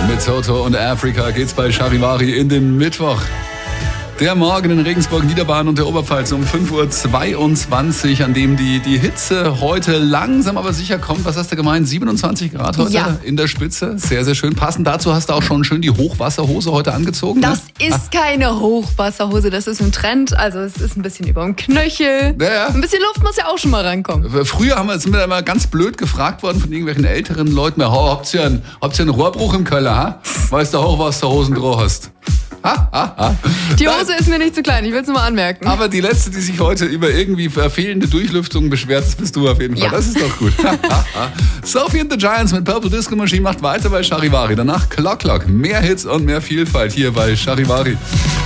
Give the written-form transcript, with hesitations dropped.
Mit Toto und Afrika geht's bei Charivari in den Mittwoch. Der Morgen in Regensburg, Niederbayern und der Oberpfalz um 5.22 Uhr, an dem die Hitze heute langsam aber sicher kommt. Was hast du gemeint? 27 Grad heute in der Spitze. Sehr, sehr schön. Passend dazu hast du auch schon schön die Hochwasserhose heute angezotten. Das ist keine Hochwasserhose, das ist ein Trend. Also es ist ein bisschen über dem Knöchel. Ja. Ein bisschen Luft muss ja auch schon mal rankommen. Früher sind wir immer ganz blöd gefragt worden von irgendwelchen älteren Leuten. Habt ihr einen Rohrbruch im Keller? Ha? Weil du Hochwasserhosen drauf hast. Die Hose ist mir nicht zu klein, ich will es nur mal anmerken. Aber die letzte, die sich heute über irgendwie fehlende Durchlüftung beschwert, das bist du auf jeden Fall. Ja. Das ist doch gut. Sophie and the Giants mit Purple Disco Machine macht weiter bei Charivari. Danach Clock Clock. Mehr Hits und mehr Vielfalt hier bei Charivari.